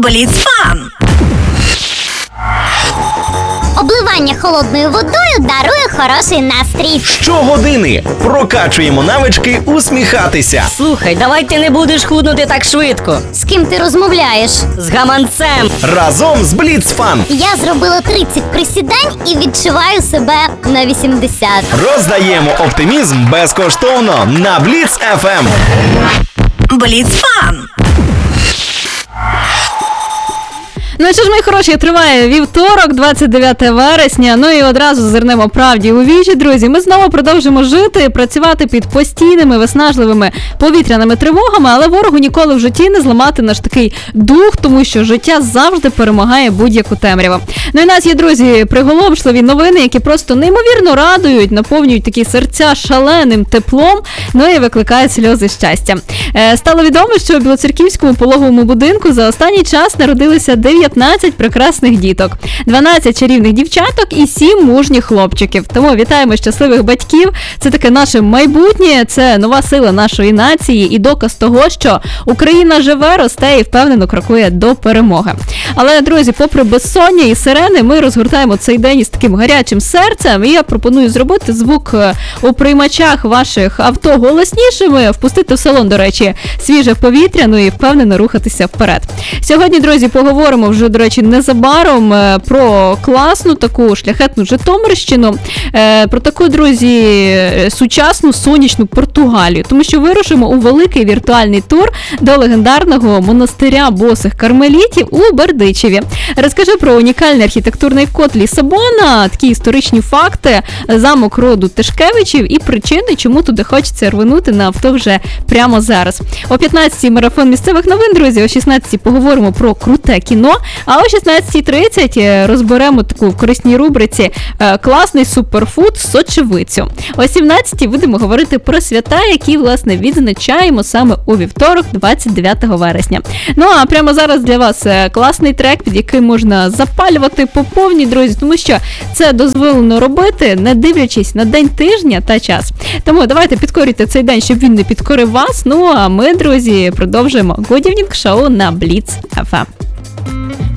Бліц-фан! Обливання холодною водою дарує хороший настрій. Щогодини прокачуємо навички усміхатися. Слухай, давай ти не будеш худнути так швидко. З ким ти розмовляєш? З гаманцем. Разом з Бліц-фан Я зробила 30 присідань і відчуваю себе на 80. роздаємо оптимізм безкоштовно на Бліц-ФМ. Бліц-фан! Ну що ж, мої хороші, триває вівторок, 29 вересня. Ну і одразу зирнемо правді у вічі, друзі. Ми знову продовжимо жити, працювати під постійними виснажливими повітряними тривогами, але ворогу ніколи в житті не зламати наш такий дух, тому що життя завжди перемагає будь-яку темряву. Ну і у нас є, друзі, приголомшливі новини, які просто неймовірно радують, наповнюють такі серця шаленим теплом, ну і викликають сльози щастя. Стало відомо, що у Білоцерківському пологовому будинку за останній час народилися 19 прекрасних діток, 12 чарівних дівчаток і 7 мужніх хлопчиків. Тому вітаємо щасливих батьків. Це таке наше майбутнє, це нова сила нашої нації і доказ того, що Україна живе, росте і впевнено крокує до перемоги. Але, друзі, попри безсоння і сирени, ми розгортаємо цей день із таким гарячим серцем. І я пропоную зробити звук у приймачах ваших авто голоснішими, впустити в салон, до речі, свіже повітря, ну і впевнено рухатися вперед. Сьогодні, друзі, поговоримо вже, до речі, незабаром про класну таку шляхетну Житомирщину, про таку, друзі, сучасну сонячну Португалію, тому що вирушимо у великий віртуальний тур до легендарного монастиря босих кармелітів у Бердичеві. Розкажу про унікальний архітектурний код Лісабона, такі історичні факти, замок роду Тишкевичів і причини, чому туди хочеться рвонути на авто вже прямо зараз. О 15-й марафон місцевих новин, друзі, о 16-й поговоримо про круте кіно, а о 16:30 розберемо таку в корисній рубриці класний суперфуд сочевицю. О 17-й будемо говорити про свята, які, власне, відзначаємо саме у вівторок, 29 вересня. Ну, а прямо зараз для вас класний трек, під який можна запалювати по повній, друзі, тому що це дозволено робити, не дивлячись на день тижня та час. Тому давайте підкорюйте цей день, щоб він не підкорив вас. Ну, а ми, друзі, продовжуємо Good Evening Show на Blitz FM.